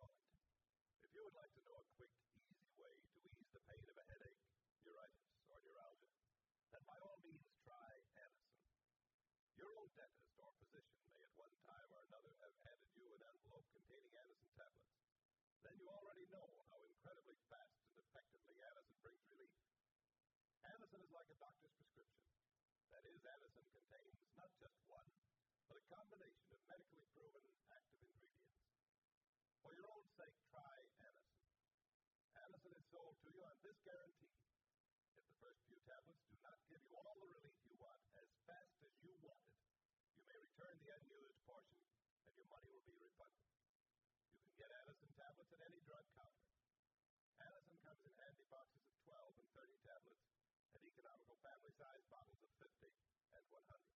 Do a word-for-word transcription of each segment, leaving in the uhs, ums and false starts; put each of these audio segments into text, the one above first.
moment. If you would like to know a quick, easy way to ease the pain of a headache, neuritis, or neuralgia, then by all means try Anacin. Your own dentist or physician may at one time or another have handed you an envelope containing Anacin tablets. Then you already know how incredibly fast and effectively Anacin brings relief. Anacin is like a doctor's prescription. That is, Anacin contains not just one, but a combination of medically proven active ingredients. For your own sake, try Anacin. Anacin is sold to you on this guarantee. If the first few tablets do not give you all the relief you want as fast as you want it, you may return the unused portion and your money will be refunded. You can get Anacin tablets at any drug counter. Anacin comes in handy boxes of twelve and thirty tablets and economical family-sized bottles of fifty and one hundred.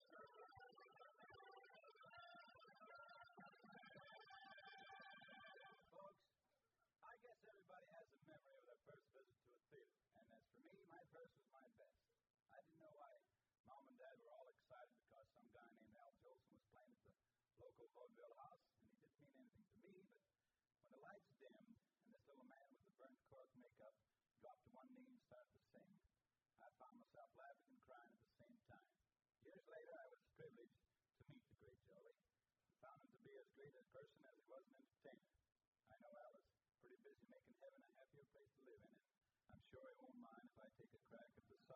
Folks, I guess everybody has a memory of their first visit to a theater. And as for me, my first was my best. I didn't know why Mom and Dad were all excited because some guy named Al Jolson was playing at the local vaudeville house, and he didn't mean anything to me, but when the lights dimmed and this little man with the burnt cork makeup dropped to one knee and started to sing, I found myself laughing and crying at the same time. Years later, I was privileged to meet the great Jolie and found him to be as great a person as he was an entertainer. I know Al is pretty busy making heaven a happier place to live in, and I'm sure he won't mind if I take a crack at the song.